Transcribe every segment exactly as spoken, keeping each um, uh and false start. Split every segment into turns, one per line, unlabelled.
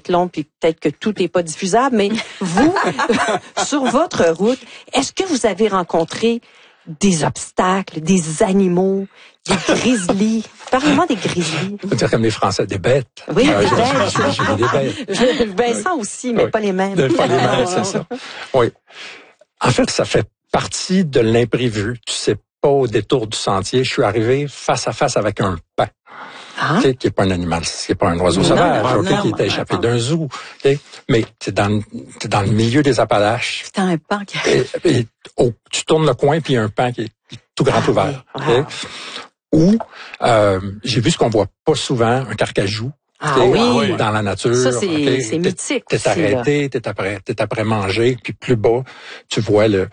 être long, puis peut-être que tout n'est pas diffusable, mais vous, sur votre route, est-ce que vous avez rencontré des obstacles, des animaux, des grizzlies? Parlez-moi des grizzlies.
On dirait comme les Français, des bêtes.
Oui,
euh,
des
j'ai,
bêtes.
j'ai, j'ai vu des bêtes.
Je, Vincent aussi, mais
oui.
pas les mêmes.
Pas les mêmes, c'est ça. Oui. En fait, ça fait partie de l'imprévu. Tu sais pas, au détour du sentier, je suis arrivé face à face avec un paon.
Ah.
Tu sais, qui n'est pas un animal, qui n'est pas un oiseau
Non,
sauvage,
non,
okay,
non,
qui était échappé
non.
d'un zoo. Okay? Mais tu es dans, le, t'es dans le milieu des Appalaches.
C'est un pan qui
et, et oh, tu tournes le coin, puis il y a un pan qui est tout grand
ah,
ouvert.
Oui.
Okay? Wow. Ou euh, j'ai vu ce qu'on voit pas souvent, un carcajou.
Ah oui.
Dans la nature.
Ça, c'est,
okay?
c'est mythique.
T'es, t'es arrêté, t'es après, t'es après manger, puis plus bas, tu vois le...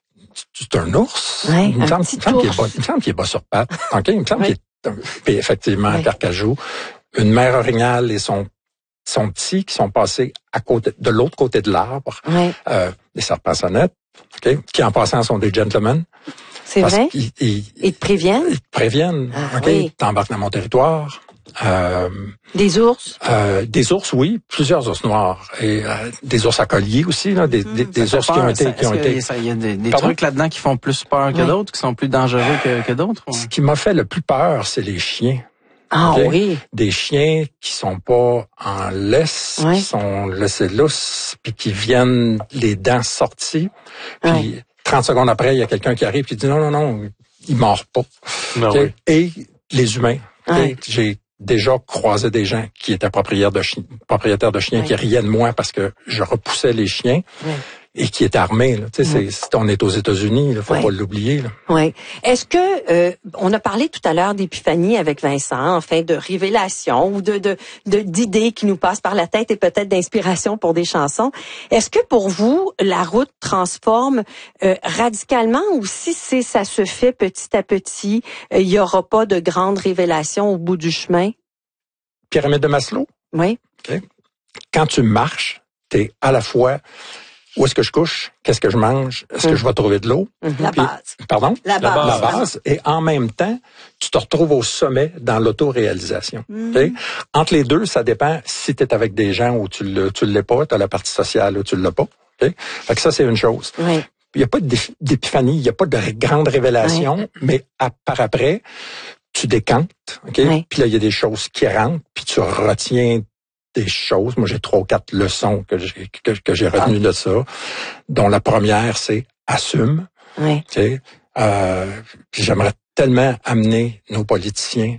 C'est un ours.
Ouais,
il, me
un
semble,
petit
il, me semble qu'il est bas,
ours.
il me semble qu'il est bas sur pattes. Okay? Il me semble
Ouais.
qu'il est un, puis effectivement
ouais.
un carcajou. Une mère orignale et son, son petit qui sont passés à côté, de l'autre côté de l'arbre.
Ouais.
Euh, des serpents-sonnettes, okay? Qui en passant sont des gentlemen.
C'est vrai?
Ils, ils,
ils te préviennent?
Ils te préviennent.
Ah,
okay?
oui.
T'embarques dans mon territoire. Euh,
des ours?
Euh, des ours, oui. Plusieurs ours noirs. Et euh, des ours à collier aussi, là. Des, mmh, des, des ours qui ont été... Qui ont été...
Il y a des, des trucs là-dedans qui font plus peur que oui. d'autres, qui sont plus dangereux que, que d'autres? Ouais.
Ce qui m'a fait le plus peur, c'est les chiens.
Ah
okay?
oui.
Des chiens qui sont pas en laisse,
oui.
qui sont laissés lousses, puis qui viennent les dents sorties. Puis oui. trente secondes après, il y a quelqu'un qui arrive et dit non, non, non, il mord pas.
Non,
okay?
oui.
Et les humains. Okay?
Oui.
J'ai déjà croisé des gens qui étaient propriétaires de chiens, propriétaires de chiens oui. qui riaient de moi parce que je repoussais les chiens. Oui. Et qui est armé, là. Tu sais, oui. c'est, on est aux États-Unis, il faut oui. pas l'oublier, là.
Oui. Est-ce que euh, on a parlé tout à l'heure d'épiphanie avec Vincent, enfin de révélation ou de, de, de d'idées qui nous passent par la tête et peut-être d'inspiration pour des chansons. Est-ce que pour vous la route transforme euh, radicalement ou si c'est ça se fait petit à petit, il euh, y aura pas de grandes révélations au bout du chemin?
Pyramide de Maslow.
Oui.
Okay. Quand tu marches, t'es à la fois où est-ce que je couche? Qu'est-ce que je mange? Est-ce mmh. que je vais trouver de l'eau?
Mmh. La
Puis,
base.
Pardon?
La base.
La base. Et en même temps, tu te retrouves au sommet dans l'autoréalisation. Mmh. Okay? Entre les deux, ça dépend si tu es avec des gens où tu ne tu l'es pas, tu as la partie sociale où tu ne l'as pas. Okay? Fait que ça, c'est une chose.
Oui.
Il n'y a pas d'épiphanie, il n'y a pas de grande révélation, oui. mais à, par après, tu décantes. Okay? Oui. Puis là, il y a des choses qui rentrent, puis tu retiens des choses. Moi, j'ai trois ou quatre leçons que j'ai, que, que j'ai retenues ah. de ça, dont la première, c'est assume.
Oui.
Tu sais, euh, j'aimerais tellement amener nos politiciens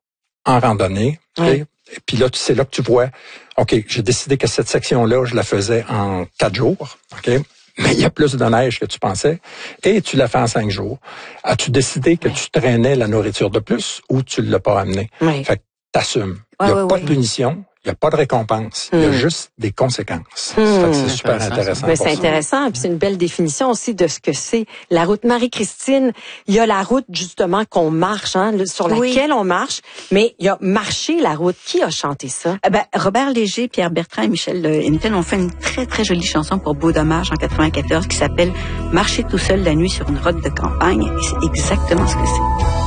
en randonnée. Oui. Et puis là, c'est là que tu vois, OK, j'ai décidé que cette section-là, je la faisais en quatre jours. OK? Mais il y a plus de neige que tu pensais. Et tu l'as fait en cinq jours. As-tu décidé que oui. tu traînais la nourriture de plus ou tu ne l'as pas amenée?
Oui.
Fait que t'assumes. Il
n'y
n'y a
oui,
pas
oui.
de punition. Il n'y a pas de récompense. Il y a
mmh.
juste des conséquences.
Mmh.
Ça fait que c'est super intéressant.
Mais
pour
c'est
ça.
intéressant. Puis c'est une belle définition aussi de ce que c'est la route. Marie-Christine, il y a la route justement qu'on marche, hein, sur laquelle oui. on marche, mais il y a marché la route. Qui a chanté ça?
Eh ben, Robert Léger, Pierre Bertrand et Michel Hennepen ont fait une très, très jolie chanson pour Beau Dommage en quatre-vingt-quatorze qui s'appelle « Marcher tout seul la nuit sur une route de campagne ». Et c'est exactement ce que c'est.